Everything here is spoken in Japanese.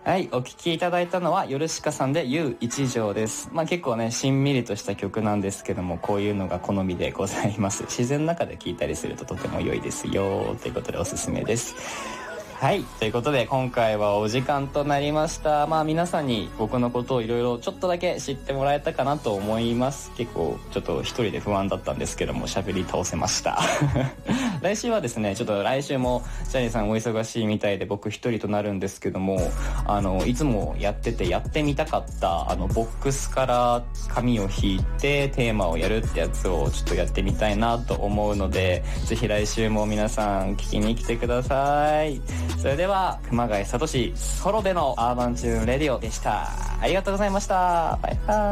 はい、お聴きいただいたのはヨルシカさんで U 一条です。結構ね、しんみりとした曲なんですけども、こういうのが好みでございます。自然の中で聴いたりするととても良いですよということでおすすめです。はい、ということで今回はお時間となりました。皆さんに僕のことをいろいろちょっとだけ知ってもらえたかなと思います。結構ちょっと一人で不安だったんですけども、喋り倒せました来週はですね、ちょっと来週もジャニーさんお忙しいみたいで僕一人となるんですけども、いつもやっててやってみたかったボックスから紙を引いてテーマをやるってやつをちょっとやってみたいなと思うので、ぜひ来週も皆さん聞きに来てください。それでは熊谷聡ソロでのアーバンチューンレディオでした。ありがとうございました。バイバイ。